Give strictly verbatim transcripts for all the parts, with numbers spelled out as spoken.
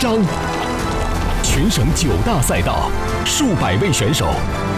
章。全省九大赛道，数百位选手，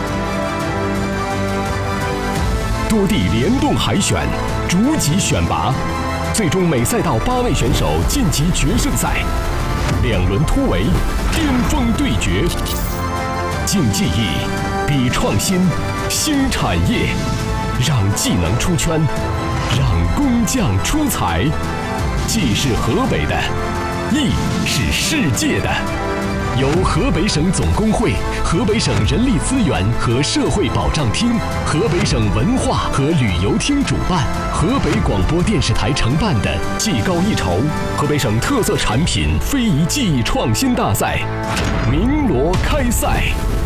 多地联动海选，逐级选拔，最终每赛道八位选手晋级决胜赛。两轮突围，巅峰对决，竞技艺，比创新，新产业，让技能出圈，让工匠出彩。技是河北的，艺是世界的。由河北省总工会、河北省人力资源和社会保障厅、河北省文化和旅游厅主办，河北广播电视台承办的技高一筹河北省特色产品非遗技艺创新大赛鸣锣开赛。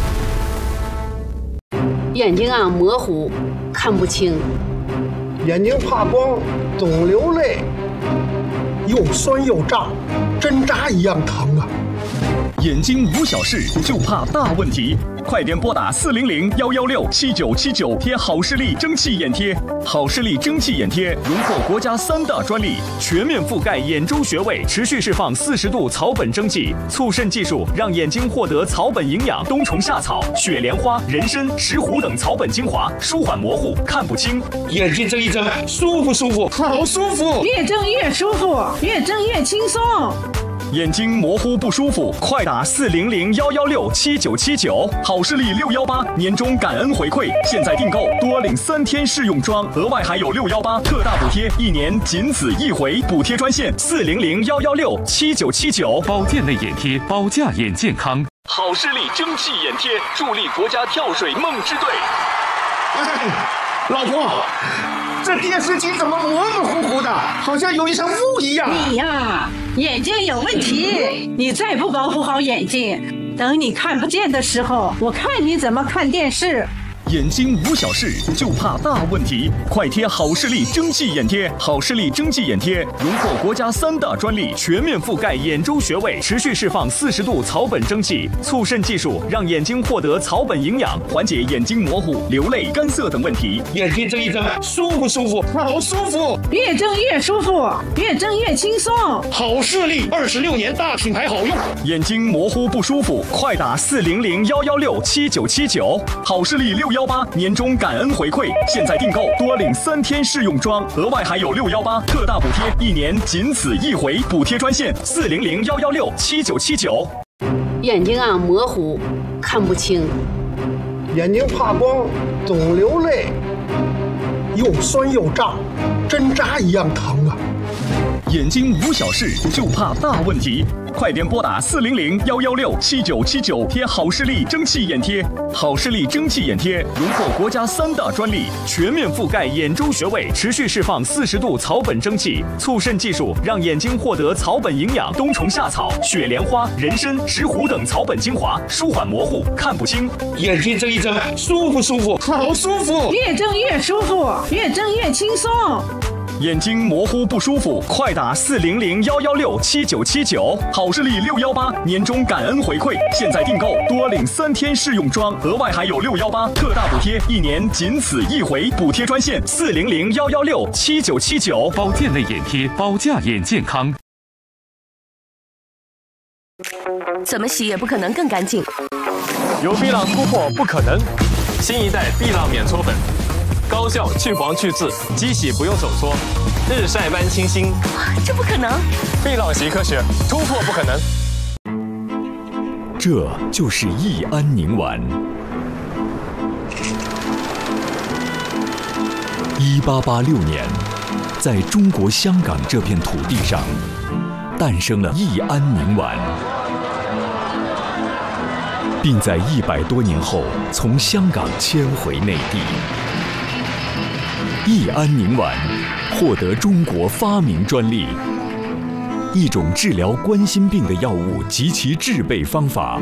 眼睛啊模糊，看不清； 眼睛怕光，总流泪，又酸又胀，针扎一样疼啊！ 眼睛无小事，就怕大问题。快点拨打四零零幺幺六七九七九贴好视力蒸汽眼贴。好视力蒸汽眼贴荣获国家三大专利，全面覆盖眼周穴位，持续释放四十度草本蒸汽，促渗技术让眼睛获得草本营养，冬虫夏草、雪莲花、人参、石斛等草本精华，舒缓模糊看不清。 眼睛睁一睁，舒服舒服，好舒服， 越睁越舒服，越睁越轻松。 眼睛模糊不舒服，快打四零零幺幺六七九七九。好视力六幺八年终感恩回馈，现在订购多领三天试用装，额外还有六幺八特大补贴，一年仅此一回。补贴专线四零零幺幺六七九七九。 保健类眼贴，保驾眼健康。 好视力蒸汽眼贴，助力国家跳水梦之队。 哎，老婆，这电视机怎么模模糊糊的，好像有一层雾一样？ 你呀，眼睛有问题，你再不保护好眼睛，等你看不见的时候，我看你怎么看电视。 眼睛无小事，就怕大问题。快贴好视力蒸汽眼贴。好视力蒸汽眼贴荣获国家三大专利，全面覆盖眼周穴位，持续释放四十度草本蒸汽，促渗技术让眼睛获得草本营养，缓解眼睛模糊、流泪、干涩等问题。 眼睛睁一睁，舒服舒服，好舒服， 越睁越舒服，越睁越轻松。 好视力二十六年大品牌好用。 眼睛模糊不舒服，快打四零零幺幺六七九七九。好视力六幺八年终感恩回馈，现在订购多领三天试用装，额外还有六幺八特大补贴，一年仅此一回。补贴专线四零零幺幺六七九七九。 眼睛啊模糊，看不清； 眼睛怕光，总流泪，又酸又胀，针扎一样疼啊！ 眼睛无小事，就怕大问题。快点拨打四零零幺幺六七九七九贴好视力蒸汽眼贴。好视力蒸汽眼贴荣获国家三大专利，全面覆盖眼周穴位，持续释放四十度草本蒸汽，促渗技术让眼睛获得草本营养，冬虫夏草、雪莲花、人参、石斛等草本精华，舒缓模糊看不清。 眼睛睁一睁，舒服舒服，好舒服， 越睁越舒服，越睁越轻松。 眼睛模糊不舒服，快打四零零幺幺六七九七九。好视力六幺八年终感恩回馈，现在订购多领三天试用装，额外还有六幺八特大补贴，一年仅此一回。补贴专线四零零幺幺六七九七九。 保健类眼贴，保驾眼健康。 怎么洗也不可能更干净。 有碧朗突破不可能，新一代碧朗免搓粉。高效去黄去渍，机洗不用手搓，日晒般清新。 这不可能！ 碧朗习科学，突破不可能。 这就是益安宁丸。一八八六年，在中国香港这片土地上，诞生了益安宁丸，并在一百多年后从香港迁回内地。益安宁丸获得中国发明专利，一种治疗冠心病的药物及其制备方法。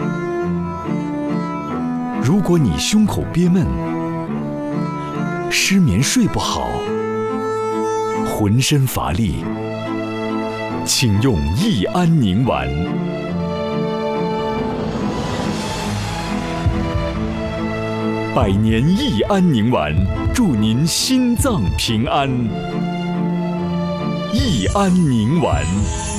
如果你胸口憋闷、失眠睡不好、浑身乏力，请用益安宁丸。百年益安宁丸，祝您心脏平安。益安宁丸。